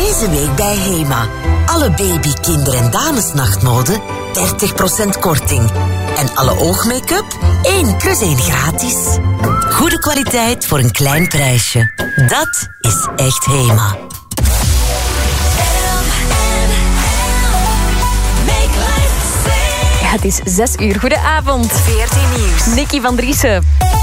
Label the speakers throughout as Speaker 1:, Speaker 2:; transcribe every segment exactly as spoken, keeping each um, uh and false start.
Speaker 1: Deze week bij Hema. Alle baby, kinder- en damesnachtmode dertig procent korting. En alle oogmake-up één plus één gratis. Goede kwaliteit voor een klein prijsje. Dat is echt Hema.
Speaker 2: Ja, het is zes uur. Goedenavond.
Speaker 1: V R T Nieuws.
Speaker 2: Nicky van Driessen.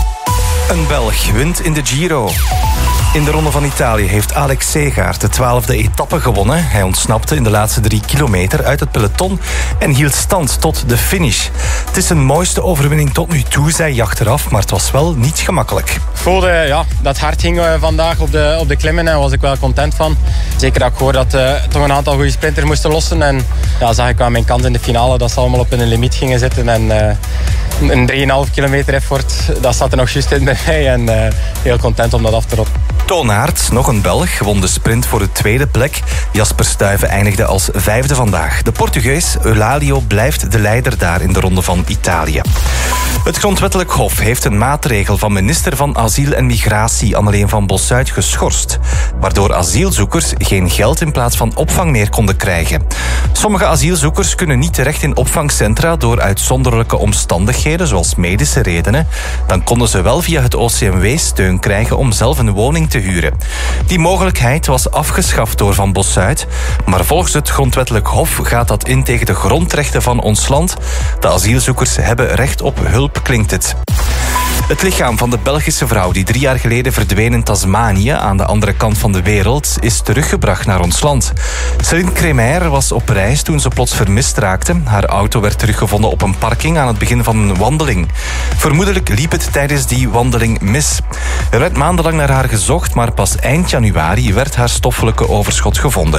Speaker 3: Een Belg wint in de Giro. In de Ronde van Italië heeft Alex Segaert de twaalfde etappe gewonnen. Hij ontsnapte in de laatste drie kilometer uit het peloton en hield stand tot de finish. Het is zijn mooiste overwinning tot nu toe, zei hij achteraf, maar het was wel niet gemakkelijk.
Speaker 4: Ik voelde ja, dat het hard ging vandaag op de, op de klimmen en daar was ik wel content van. Zeker dat ik hoorde dat uh, toch een aantal goede sprinters moesten lossen. En ja, zag ik aan mijn kant in de finale dat ze allemaal op hun limiet gingen zitten. En uh, een drie komma vijf kilometer effort, dat zat er nog juist in bij mij. En uh, heel content om dat af te ronden.
Speaker 3: Toonaert, nog een Belg, won de sprint voor de tweede plek. Jasper Stuyven eindigde als vijfde vandaag. De Portugees Eulalio blijft de leider daar in de Ronde van Italië. Het Grondwettelijk Hof heeft een maatregel van minister van Asiel en Migratie Anneleen van Bossuyt geschorst, waardoor asielzoekers geen geld in plaats van opvang meer konden krijgen. Sommige asielzoekers kunnen niet terecht in opvangcentra door uitzonderlijke omstandigheden, zoals medische redenen. Dan konden ze wel via het O C M W steun krijgen om zelf een woning te huren. Die mogelijkheid was afgeschaft door Van Bossuyt, maar volgens het Grondwettelijk Hof gaat dat in tegen de grondrechten van ons land. De asielzoekers hebben recht op hulp, klinkt het. Het lichaam van de Belgische vrouw die drie jaar geleden verdween in Tasmanië aan de andere kant van de wereld is teruggebracht naar ons land. Céline Crémer was op reis toen ze plots vermist raakte. Haar auto werd teruggevonden op een parking aan het begin van een wandeling. Vermoedelijk liep het tijdens die wandeling mis. Er werd maandenlang naar haar gezocht, maar pas eind januari werd haar stoffelijke overschot gevonden.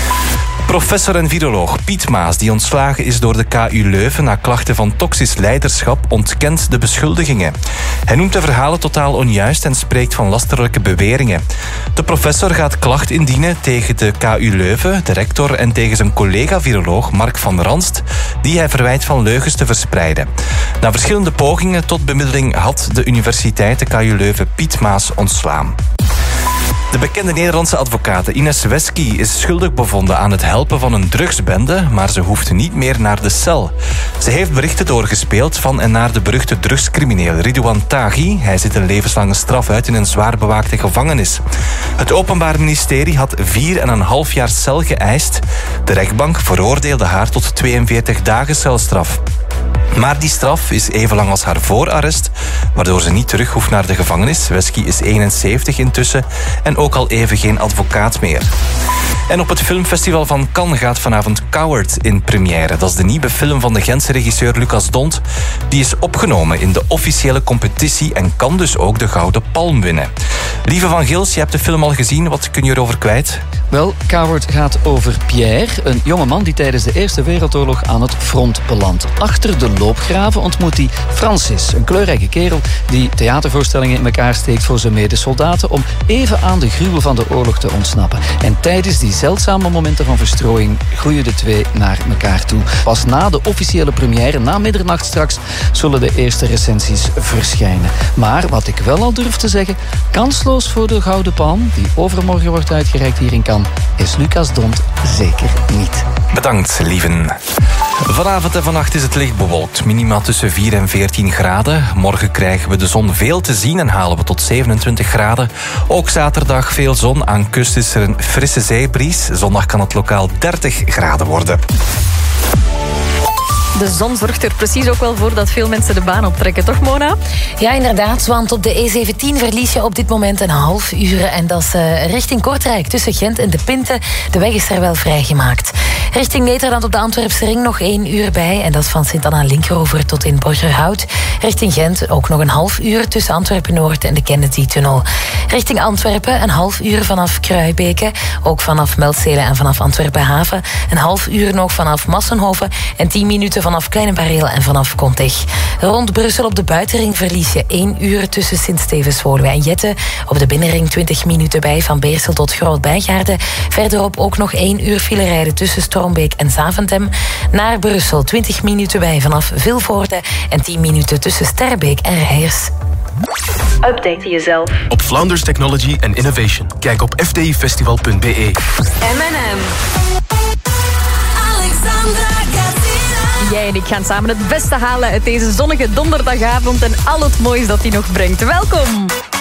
Speaker 3: Professor en viroloog Piet Maas, die ontslagen is door de K U Leuven na klachten van toxisch leiderschap, ontkent de beschuldigingen. Hij noemt de verhalen totaal onjuist en spreekt van lasterlijke beweringen. De professor gaat klacht indienen tegen de K U Leuven, de rector, en tegen zijn collega-viroloog Mark van Ranst, die hij verwijt van leugens te verspreiden. Na verschillende pogingen tot bemiddeling had de universiteit de K U Leuven Piet Maas ontslaan. De bekende Nederlandse advocate Ines Wesky is schuldig bevonden aan het helpen van een drugsbende, maar ze hoeft niet meer naar de cel. Ze heeft berichten doorgespeeld van en naar de beruchte drugscrimineel Ridouan Taghi. Hij zit een levenslange straf uit in een zwaar bewaakte gevangenis. Het Openbaar Ministerie had vier en een half jaar cel geëist. De rechtbank veroordeelde haar tot tweeënveertig dagen celstraf. Maar die straf is even lang als haar voorarrest, waardoor ze niet terug hoeft naar de gevangenis. Wesky is eenenzeventig intussen en ook al even geen advocaat meer. En op het filmfestival van Cannes gaat vanavond Coward in première. Dat is de nieuwe film van de Gentse regisseur Lucas Dont. Die is opgenomen in de officiële competitie en kan dus ook de Gouden Palm winnen. Lieve van Gils, je hebt de film al gezien. Wat kun je erover kwijt?
Speaker 5: Wel, Coward gaat over Pierre, een jongeman die tijdens de Eerste Wereldoorlog aan het front belandt. Achter de loopgraven ontmoet hij Francis, een kleurrijke kerel die theatervoorstellingen in elkaar steekt voor zijn medesoldaten om even aan de gruwel van de oorlog te ontsnappen. En tijdens die zeldzame momenten van verstrooiing groeien de twee naar elkaar toe. Pas na de officiële première, na middernacht straks, zullen de eerste recensies verschijnen. Maar wat ik wel al durf te zeggen, kansloos voor de Gouden Palm, die overmorgen wordt uitgereikt hier in Cannes, is Lucas Dont zeker niet.
Speaker 3: Bedankt, lieven. Vanavond en vannacht is het licht bewolkt. Minima tussen vier en veertien graden. Morgen krijgen we de zon veel te zien en halen we tot zevenentwintig graden. Ook zaterdag veel zon. Aan kust is er een frisse zeebries. Zondag kan het lokaal dertig graden worden.
Speaker 2: De zon zorgt er precies ook wel voor dat veel mensen de baan optrekken, toch Mona?
Speaker 6: Ja, inderdaad, want op de E zeventien verlies je op dit moment een half uur. En dat is uh, richting Kortrijk, tussen Gent en De Pinte. De weg is er wel vrijgemaakt. Richting Nederland op de Antwerpse ring nog één uur bij. En dat is van Sint-Anna-Linkeroever tot in Borgerhout. Richting Gent ook nog een half uur tussen Antwerpen-Noord en de Kennedy-tunnel. Richting Antwerpen een half uur vanaf Kruibeke. Ook vanaf Meldzelen en vanaf Antwerpen-Haven. Een half uur nog vanaf Massenhoven. En tien minuten vanaf Kleine-Bareel en vanaf Contech. Rond Brussel op de buitenring verlies je één uur tussen Sint-Stevens-Woluwe en Jette. Op de binnenring twintig minuten bij van Beersel tot Groot-Bijgaarden. Verderop ook nog één uur file rijden tussen Stormbeek en Zaventem. Naar Brussel twintig minuten bij vanaf Vilvoorde en tien minuten tussen Sterbeek en Rijers.
Speaker 2: Update jezelf.
Speaker 7: Op Flanders Technology and Innovation. Kijk op f t i festival punt b e.
Speaker 2: M en M.
Speaker 8: Alexandra Garcia.
Speaker 2: Jij en ik gaan samen het beste halen uit deze zonnige donderdagavond en al het moois dat die nog brengt. Welkom!